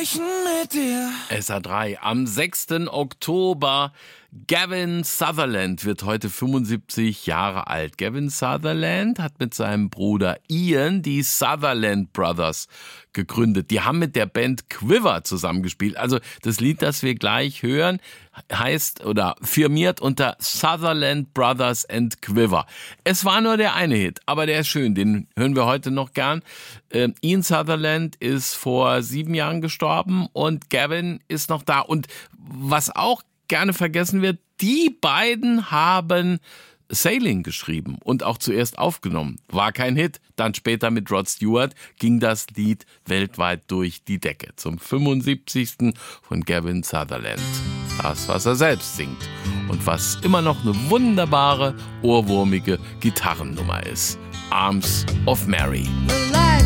sprechen mit dir. SA3 am 6. Oktober. Gavin Sutherland wird heute 75 Jahre alt. Gavin Sutherland hat mit seinem Bruder Ian die Sutherland Brothers gegründet. Die haben mit der Band Quiver zusammengespielt. Also das Lied, das wir gleich hören, heißt oder firmiert unter Sutherland Brothers and Quiver. Es war nur der eine Hit, aber der ist schön, den hören wir heute noch gern. Ian Sutherland ist vor 7 Jahren gestorben und Gavin ist noch da. Und was auch gerne vergessen wird, die beiden haben Sailing geschrieben und auch zuerst aufgenommen. War kein Hit, dann später mit Rod Stewart ging das Lied weltweit durch die Decke. Zum 75. von Gavin Sutherland. Das, was er selbst singt und was immer noch eine wunderbare, ohrwurmige Gitarrennummer ist. Arms of Mary.